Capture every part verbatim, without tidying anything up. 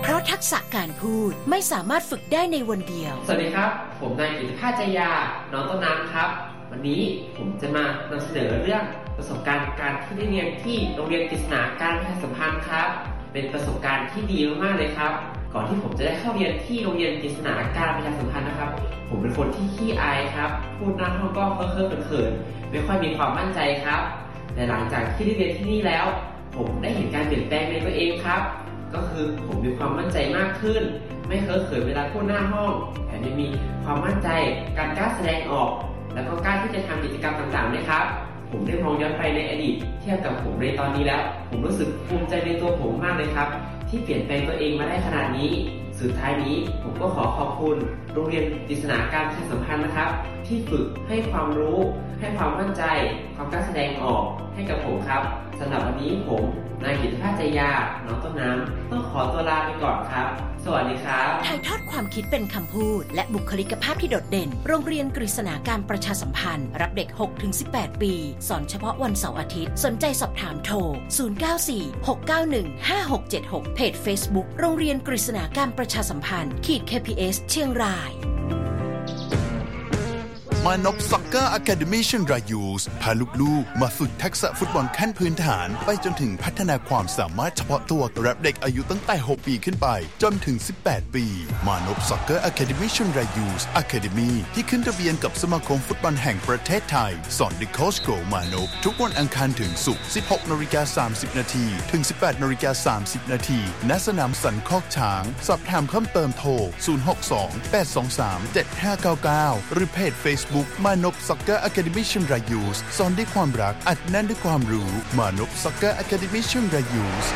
เพราะทักษะการพูดไม่สามารถฝึกได้ในวันเดียวสวัสดีครับผมนายกิตติภาสใจยาน้องต้นน้ำครับวันนี้ผมจะมานำเสนอเรื่องประสบการณ์การที่ได้เรียนที่โรงเรียนกฤษณาการประชาสัมพันธ์ครับเป็นประสบการณ์ที่ดีมากๆเลยครับก่อนที่ผมจะได้เข้าเรียนที่โรงเรียนกฤษณาการประชาสัมพันธ์นะครับผมเป็นคนที่ขี้อายครับพูดหน้าห้องก็เค้อๆเขินๆไม่ค่อยมีความมั่นใจครับแต่หลังจากที่ได้เรียนที่นี่แล้วผมได้เห็นการเปลี่ยนแปลงในตัวเองครับก็คือผมมีความมั่นใจมากขึ้นไม่เค้อเขินเวลาพูดหน้าห้องแถมยังมีความมั่นใจการกล้าแสดงออกแล้วก็กล้าที่จะทำกิจกรรมต่างๆด้วยครับผมได้มองย้อนไปในอดีตเทียบกับผมในตอนนี้แล้วผมรู้สึกภูมิใจในตัวผมมากเลยครับที่เปลี่ยนแปลงตัวเองมาได้ขนาดนี้สุดท้ายนี้ผมก็ขอขอบคุณโรงเรียนกฤษณาการประชาสัมพันธ์นะครับที่ฝึกให้ความรู้ให้ความมั่นใจความกล้าแสดงออกให้กับผมครับสำหรับวันนี้ผมนายกิตติภาสใจยาน้องต้นน้ำต้องขอตัวลาไปก่อนครับสวัสดีครับถ่ายทอดความคิดเป็นคำพูดและบุคลิกภาพที่โดดเด่นโรงเรียนกฤษณาการประชาสัมพันธ์รับเด็ก หกถึงสิบแปด ปีสอนเฉพาะวันเสาร์อาทิตย์สนใจสอบถามโทรศูนย์ เก้า สี่ หก เก้า หนึ่ง ห้า หก เจ็ด หกเพจ Facebook โรงเรียนกฤษณาการประชาสัมพันธ์ขีด เค พี เอส เชียงรายมานพซ็อกเกอร์อะคาเดมี่เชียงรายยูสพาลูกๆมาฝึกทักษะฟุตบอลขั้นพื้นฐานไปจนถึงพัฒนาความสามารถเฉพาะตัวรับเด็กอายุตั้งแต่หกปีขึ้นไปจนถึงสิบแปดปีมานพซ็อกเกอร์อะคาเดมี่เชียงรายยูสอะคาเดมี่ที่ขึ้นทะเบียนกับสมาคมฟุตบอลแห่งประเทศไทยสอนโดยโค้ชโกมานพทุกวันอังคารถึงศุกร์ สิบหกนาฬิกาสามสิบนาทีถึง สิบแปดนาฬิกาสามสิบนาทีณสนามสันคอกช้างสอบถามเพิ่มเติมโทรศูนย์ หก สอง แปด สอง สาม เจ็ด ห้า เก้า เก้าหรือเพจ Facebook มานพซ็อกเกอร์อะคาเดมี่เชียงรายยูสสอนด้วยความรักอัดแน่นด้วยความรู้มานพซ็อกเกอร์อะคาเดมี่เชียงรายยูส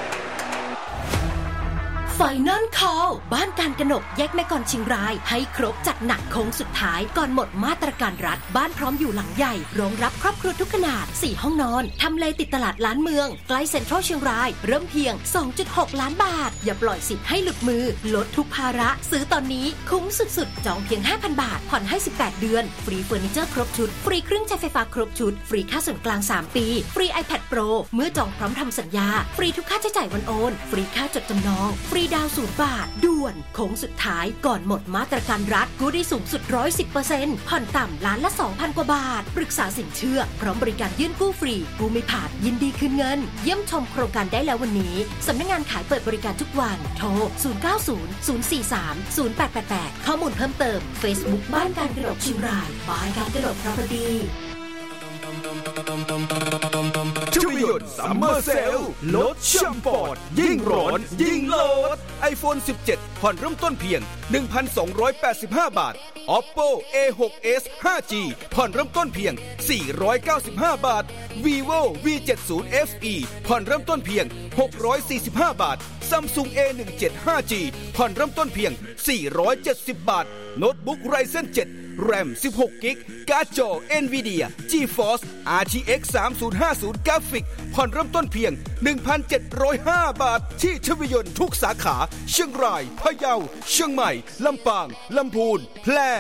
Final Call บ้านการกนกแยกแม่กลเชียงรายให้ครบจัดหนักโค้งสุดท้ายก่อนหมดมาตรการรัฐบ้านพร้อมอยู่หลังใหญ่รองรับครอบครัวทุกขนาดสี่ห้องนอนทำเลติดตลาดล้านเมืองใกล้เซ็นทรัลเชียงรายเริ่มเพียง สองจุดหก ล้านบาทอย่าปล่อยสิทธิ์ให้หลุดมือลดทุกภาระซื้อตอนนี้คุ้มสุดๆจองเพียง ห้าพัน บาทผ่อนให้สิบแปดเดือนฟรีเฟอร์นิเจอร์ครบชุดฟรีเครื่องใช้ไฟฟ้าครบชุดฟรีค่าส่วนกลางสามปีฟรี iPad Pro เมื่อจองพร้อมทำสัญญาฟรีทุกค่าใช้จ่ายวันโอนฟรีค่าจดจำนองฟรีดาวน์ศูนย์บาทด่วนโค้งสุดท้ายก่อนหมดมาตรการรัฐกู้ได้สูงสุด หนึ่งร้อยสิบเปอร์เซ็นต์ ผ่อนต่ำล้านละ สองพัน กว่าบาทปรึกษาสินเชื่อพร้อมบริการยื่นกู้ฟรีกู้ไม่ผ่านยินดีคืนเงินเยี่ยมชมโครงการได้แล้ววันนี้สำนักงานขายเปิดบริการทุกวันโทรศูนย์ เก้า ศูนย์ ศูนย์ สี่ สาม ศูนย์ แปด แปด แปดข้อมูลเพิ่มเติม Facebook บ้านการกนกเชียงรายบ้านการกนก Property ชุดยนต์ซัมเมอร์เซลลดช่ำปอดยิ่งร้อนยิ่งโหลด iPhone สิบเจ็ด ผ่อนเริ่มต้นเพียง หนึ่งพันสองร้อยแปดสิบห้า บาท Oppo เอ หก เอส ห้าจี ผ่อนเริ่มต้นเพียง สี่ร้อยเก้าสิบห้า บาท Vivo วี เจ็ดสิบ เอฟ อี ผ่อนเริ่มต้นเพียง หกร้อยสี่สิบห้า บาท Samsung เอ หนึ่งเจ็ดห้าจี ผ่อนเริ่มต้นเพียง สี่ร้อยเจ็ดสิบ บาท โน้ตบุ๊ก Ryzen เจ็ดแรม สิบหก กิกะไบต์ การ์ดจอ Nvidia GeForce อาร์ ที เอ็กซ์ สามศูนย์ห้าศูนย์ กราฟิกผ่อนเริ่มต้นเพียง หนึ่งพันเจ็ดร้อยห้า บาทที่ชวิยนต์ทุกสาขาเชียงรายพะเยาเชียงใหม่ลำปางลำพูนแพร่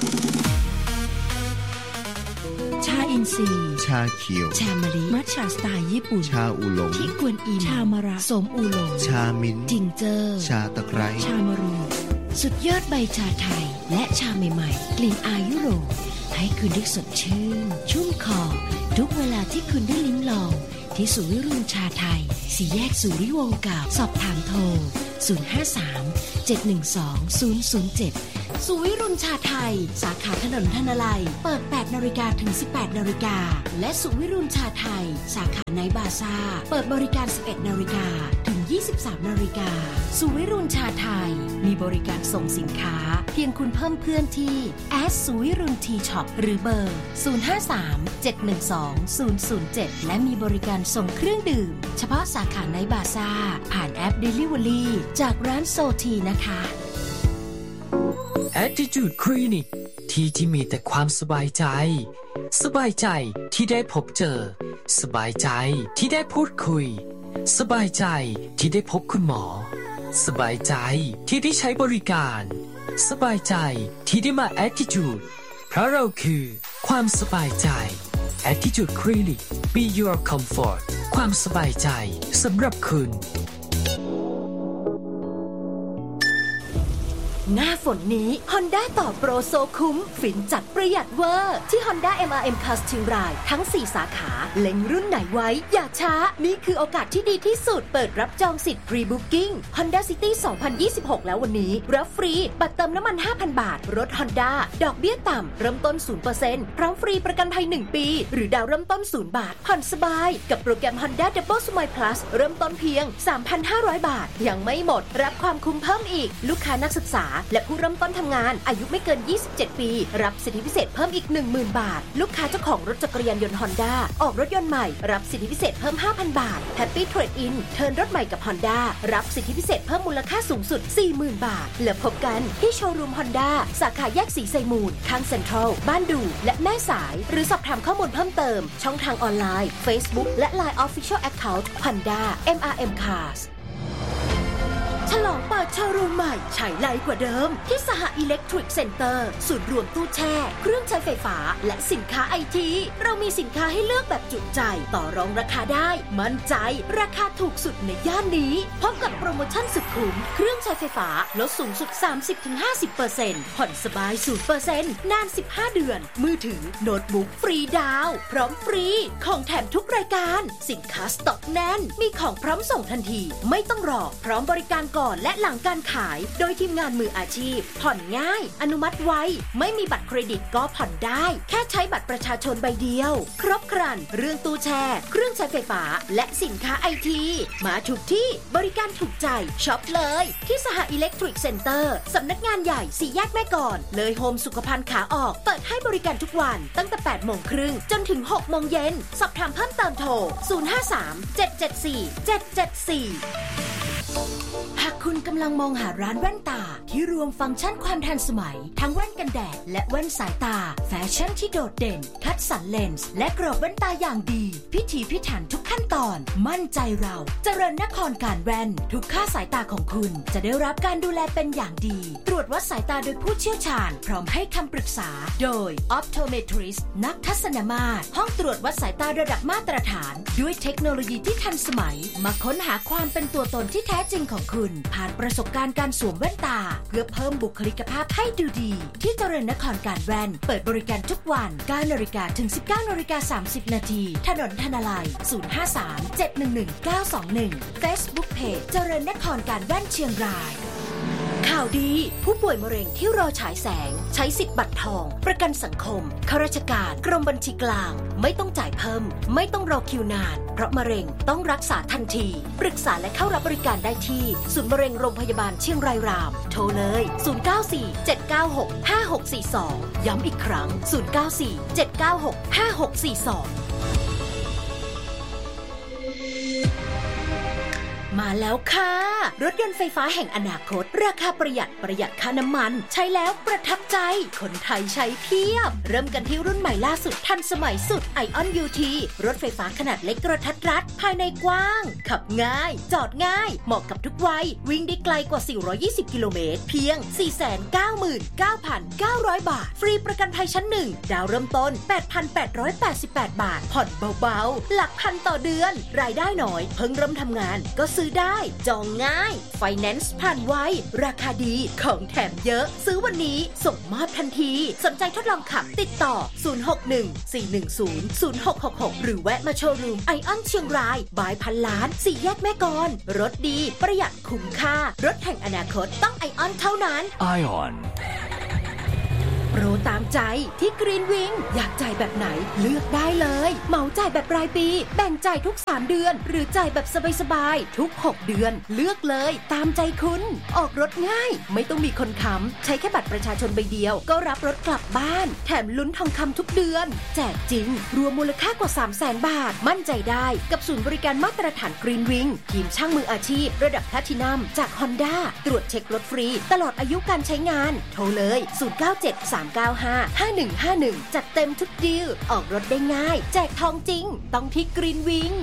ชาอินทรีย์ชาเขียวชามะลิมัทฉะสไตล์ญี่ปุ่นชาอูหลงที่กวนอิมชามะระสมอูหลงชามิ้นจิงเจอชาตะไคร้ชามะรูสุดยอดใบชาไทยและชาใหม่ๆกลิ่นอายยุโรปให้คุณได้สดชื่นชุ่มคอทุกเวลาที่คุณได้ลิ้มลองที่ศูนย์วิรุณชาไทยสี่แยกสุริวงศ์เก่าสอบถามโทรศูนย์ ห้า สาม เจ็ด หนึ่ง สอง ศูนย์ ศูนย์ เจ็ดสุวิรุณชาไทยสาขาถนนธนลัยเปิด แปด นาฬิกาถึง สิบแปด นาฬิกาและสุวิรุณชาไทยสาขาไนท์บาซ่าเปิดบริการ สิบเอ็ด นาฬิกาถึง ยี่สิบสาม นาฬิกาสุวิรุณชาไทยมีบริการส่งสินค้าเพียงคุณเพิ่มเพื่อนที่แอดสุวิรุณทีช็อปหรือเบอร์ศูนย์ ห้า สาม เจ็ด หนึ่ง สอง ศูนย์ ศูนย์ เจ็ดและมีบริการส่งเครื่องดื่มเฉพาะสาขาไนท์บาซ่าผ่านแอป Delivery จากร้านโซทีนะคะ Attitude Clinic ที่ที่มีแต่ความสบายใจสบายใจที่ได้พบเจอสบายใจที่ได้พูดคุยสบายใจที่ได้พบคุณหมอสบายใจที่ได้ใช้บริการสบายใจที่ได้มา Attitude เพราะเราคือความสบายใจ Attitude Clinic Be Your Comfort ความสบายใจสำหรับคุณฝนนี้ Honda ต่อโปรโซคุ้มฟินจัดประหยัดเวอร์ที่ Honda เอ็ม อาร์ เอ็ม Cars เชียงรายทั้งสี่สาขาเล็งรุ่นไหนไว้อย่าช้านี่คือโอกาสที่ดีที่สุดเปิดรับจองสิทธิ์ Pre-Booking Honda City สองพันยี่สิบหกแล้ววันนี้รับฟรีบัตรเติมน้ำมัน ห้าพัน บาทรถ Honda ดอกเบี้ยต่ำเริ่มต้น ศูนย์เปอร์เซ็นต์ พร้อมฟรีประกันภัยหนึ่งปีหรือดาวเริ่มต้นศูนย์บาทผ่อนสบายกับโปรแกรม Honda Double Smile Plus เริ่มต้นเพียง สามพันห้าร้อย บาทยังไม่หมดรับความคุ้มเพิ่มอีกลูกค้านักศึกษาและผู้เริ่มต้นทำงานอายุไม่เกินยี่สิบเจ็ดปีรับสิทธิพิเศษเพิ่มอีก หนึ่งหมื่น บาทลูกค้าเจ้าของรถจักรยานยนต์ Honda ออกรถยนต์ใหม่รับสิทธิพิเศษเพิ่ม ห้าพัน บาท Happy Trade In เทิร์นรถใหม่กับ Honda รับสิทธิพิเศษเพิ่มมูลค่าสูงสุด สี่หมื่น บาทและพบกันที่โชว์รูม Honda สาขาแยกสีไซมูลข้างเซ็นทรัลบ้านดูและแม่สายหรือสอบถามข้อมูลเพิ่มเติมช่องทางออนไลน์ Facebook และ ไลน์ Official Account Honda เอ็ม อาร์ เอ็ม Carsฉลองเปิดโชว์รูมใหม่ใช้ไรกว่าเดิมที่สหอิเล็กทริกเซ็นเตอร์ศูนย์รวมตู้แช่เครื่องใช้ไฟฟ้าและสินค้าไอทีเรามีสินค้าให้เลือกแบบจุใจต่อรองราคาได้มั่นใจราคาถูกสุดในย่านนี้พบกับโปรโมชั่นสุดคุ้มเครื่องใช้ไฟฟ้าลดสูงสุด สามสิบถึงห้าสิบเปอร์เซ็นต์ ผ่อนสบาย ศูนย์เปอร์เซ็นต์ นานสิบห้าเดือนมือถือโน้ตบุ๊กฟรีดาวพร้อมฟรีของแถมทุกรายการสินค้าสต็อกแน่นมีของพร้อมส่งทันทีไม่ต้องรอพร้อมบริการก่อนและหลังการขายโดยทีมงานมืออาชีพผ่อนง่ายอนุมัติไวไม่มีบัตรเครดิตก็ผ่อนได้แค่ใช้บัตรประชาชนใบเดียวครบครันเรื่องตู้แช่เครื่องใช้ไฟฟ้าและสินค้าไอทีมาถูกที่บริการถูกใจช็อปเลยที่สหอิเล็กทริกเซ็นเตอร์สำนักงานใหญ่สี่แยกแม่กลอนเลยโฮมสุขภัณฑ์ขาออกเปิดให้บริการทุกวันตั้งแต่แปดโมงครึ่งจนถึงหกโมงเย็นสอบถามเพิ่มเติมโทรศูนย์ ห้า สาม เจ็ด เจ็ด สี่ เจ็ด เจ็ด สี่หากคุณกำลังมองหาร้านแว่นตาที่รวมฟังก์ชันความทันสมัยทั้งแว่นกันแดดและแว่นสายตาแฟชั่นที่โดดเด่นคัดสรรเลนส์และกรอบแว่นตาอย่างดีพิถีพิถันทุกขั้นตอนมั่นใจเราเจริญนครการแว่นทุกค่าสายตาของคุณจะได้รับการดูแลเป็นอย่างดีตรวจวัดสายตาโดยผู้เชี่ยวชาญพร้อมให้คำปรึกษาโดย Optometrist นักทัศนมาตรห้องตรวจวัดสายตาระดับมาตรฐานด้วยเทคโนโลยีที่ทันสมัยมาค้นหาความเป็นตัวตนที่แท้จริงของคุณผ่านประสบการณ์การสวมแว่นตาเพื่อเพิ่มบุคลิกภาพให้ดูดีที่เจริญนครการแว่นเปิดบริการทุกวัน เก้านาฬิกา ถึง สิบเก้านาฬิกาสามสิบ นาทีถนนธนาลัย ศูนย์ ห้า สาม เจ็ด หนึ่ง หนึ่ง เก้า สอง หนึ่ง Facebook Page เจริญนครการแว่นเชียงรายข่าวดีผู้ป่วยมะเร็งที่รอฉายแสงใช้สิทธิ์บัตรทองประกันสังคมข้าราชการกรมบัญชีกลางไม่ต้องจ่ายเพิ่มไม่ต้องรอคิวนานเพราะมะเร็งต้องรักษาทันทีปรึกษาและเข้ารับบริการได้ที่ศูนย์มะเร็งโรงพยาบาลเชียงรายรามโทรเลยศูนย์ เก้า สี่ เจ็ด เก้า หก ห้า หก สี่ สองย้ำอีกครั้งศูนย์ เก้า สี่ เจ็ด เก้า หก ห้า หก สี่ สองมาแล้วค่ะรถยนต์ไฟฟ้าแห่งอนาคตราคาประหยัดประหยัดค่าน้ำมันใช้แล้วประทับใจคนไทยใช้เพียบเริ่มกันที่รุ่นใหม่ล่าสุดทันสมัยสุด Ion ยู ที รถไฟฟ้าขนาดเล็กกระทัดรัดภายในกว้างขับง่ายจอดง่ายเหมาะกับทุกวัยวิ่งได้ไกลกว่าสี่ร้อยยี่สิบกิโลเมตรเพียง สี่แสนเก้าหมื่นเก้าพันเก้าร้อย บาทฟรีประกันภัยชั้นหนึ่งดาวเริ่มต้น แปดพันแปดร้อยแปดสิบแปด บาทผ่อนเบาๆหลักพันต่อเดือนรายได้น้อยเพิ่งเริ่มทำงานก็ซื้อได้จองง่ายไฟแนนซ์ผ่านไวราคาดีของแถมเยอะซื้อวันนี้ส่งมอบทันทีสนใจทดลองขับติดต่อศูนย์ หก หนึ่ง สี่ หนึ่ง ศูนย์ ศูนย์ หก หก หกหรือแวะมาโชว์รูมไอออนเชียงรายบายพันล้านสี่แยกแม่กลรถดีประหยัดคุ้มค่ารถแห่งอนาคตต้องไอออนเท่านั้น Ion โปรตามใจที่กรีนวิงอยากจ่ายแบบไหนเลือกได้เลยเหมาจ่ายแบบรายปีแบ่งจ่ายทุกสามเดือนหรือจ่ายแบบสบายๆทุกหกเดือนเลือกเลยตามใจคุณออกรถง่ายไม่ต้องมีคนค้ำใช้แค่บัตรประชาชนใบเดียวก็รับรถกลับบ้านแถมลุ้นทองคำทุกเดือนแจกจริงรวมมูลค่ากว่า สามแสน บาทมั่นใจได้กับศูนย์บริการมาตรฐานกรีนวิงทีมช่างมืออาชีพระดับแพลทินัมจาก Honda ตรวจเช็ครถฟรีตลอดอายุการใช้งานโทรเลยศูนย์ เก้า เจ็ด สาม เก้า ห้า ห้า หนึ่ง ห้า หนึ่งจัดเต็มทุกดีลออกรถได้ง่ายแจกทองจริงต้องที่กรีนวิง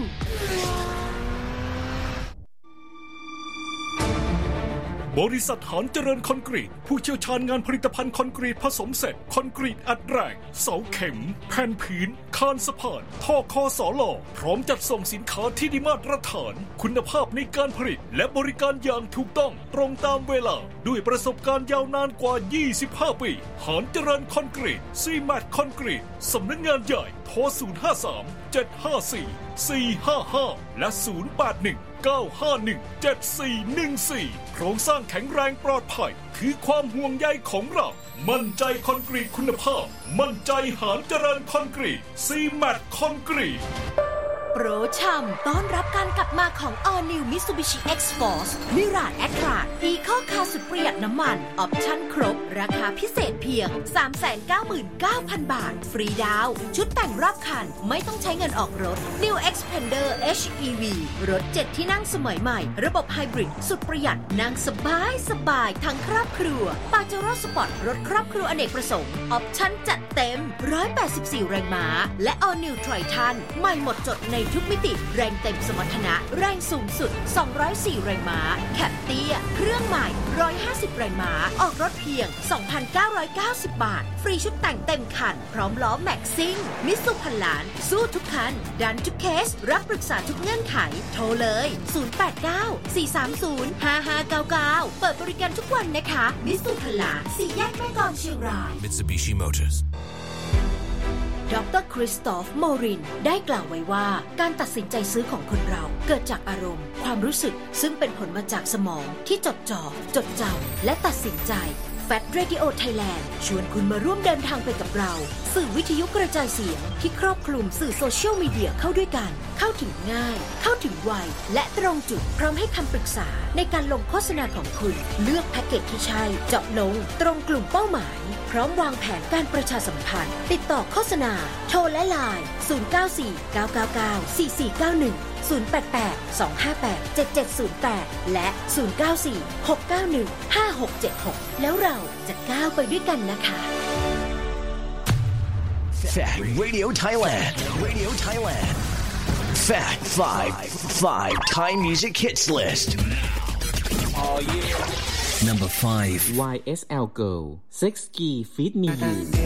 บริษัทหานเจริญคอนกรีตผู้เชี่ยวชาญงานผลิตภัณฑ์คอนกรีตผสมเสร็จคอนกรีตอัดแรงเสาเข็มแผ่นผืนคานสะพานท่อคอสลพร้อมจัดส่งสินค้าที่ได้มาตรฐานคุณภาพในการผลิตและบริการอย่างถูกต้องตรงตามเวลาด้วยประสบการณ์ยาวนานกว่ายี่สิบห้าปีหานเจริญคอนกรีตซีแมทคอนกรีตสำนักงานใหญ่โทรศูนย์ ห้า สาม เจ็ด ห้า สี่ สี่ ห้า ห้าและศูนย์ แปด หนึ่ง เก้า ห้า หนึ่ง เจ็ด สี่ หนึ่ง สี่โครงสร้างแข็งแรงปลอดภัยคือความห่วงใยของเรามั่นใจคอนกรีตคุณภาพมั่นใจหานเจริญคอนกรีตซีแมทคอนกรีตโปรช่ำต้อนรับการกลับมาของ All New Mitsubishi X-Force Mirage Attract Eco Car สุดประหยัดน้ำมันออปชั่นครบราคาพิเศษเพียง สามแสนเก้าหมื่นเก้าพัน บาทฟรีดาวน์ชุดแต่งรอบคันไม่ต้องใช้เงินออกรถ New Xpander เอช อี วี รถเจ็ดที่นั่งสมัยใหม่ระบบไฮบริดสุดประหยัดนั่งสบายสบายทั้งครอบครัว Pajero Sport รถครอบครัวอเนกประสงค์ออปชั่นจัดเต็มหนึ่งร้อยแปดสิบสี่แรงม้าและ All New Triton ใหม่หมดจดในทุกมิติแรงเต็มสมรรถนะแรงสูงสุดสองร้อยสี่แรงม้าแคปเตียเครื่องใหม่หนึ่งร้อยห้าสิบแรงม้าออกรถเพียง สองพันเก้าร้อยเก้าสิบ บาทฟรีชุดแต่งเต็มคันพร้อมล้อแม็กซิ่งมิตซูพันล้านสู้ทุกคันดันทุกเคสรับปรึกษาทุกเงื่อนไขโทรเลยศูนย์ แปด เก้า สี่ สาม ศูนย์ ห้า ห้า เก้า เก้าเปิดบริการทุกวันนะคะมิตซูพันล้านสี่แยกแม่กลองเชียงราย Mitsubishi Motors ดร.คริสตอฟ โมรินได้กล่าวไว้ว่าการตัดสินใจซื้อของคนเราเกิดจากอารมณ์ความรู้สึกซึ่งเป็นผลมาจากสมองที่จดจ่อจดจำและตัดสินใจ Fat Radio Thailand ชวนคุณมาร่วมเดินทางไปกับเราสื่อวิทยุกระจายเสียงที่ครอบคลุมสื่อโซเชียลมีเดียเข้าด้วยกันเข้าถึงง่ายเข้าถึงไวและตรงจุดพร้อมให้คำปรึกษาในการลงโฆษณาของคุณเลือกแพ็กเกจที่ใช่เจาะลงตรงกลุ่มเป้าหมายพร้อมวางแผนการประชาสัมพันธ์ติดต่อโฆษณาโทรและไลน์ศูนย์ เก้า สี่ เก้า เก้า เก้า สี่ สี่ เก้า หนึ่ง ศูนย์ แปด แปด สอง ห้า แปด เจ็ด เจ็ด ศูนย์ แปดและศูนย์ เก้า สี่ หก เก้า หนึ่ง ห้า หก เจ็ด หกแล้วเราจะก้าวไปด้วยกันนะคะ Fat Radio Thailand Radio Thailand Fat five five Thai Music Hits List Oh yeah Number five วาย เอส แอล Girl Sex Ski Feed Me You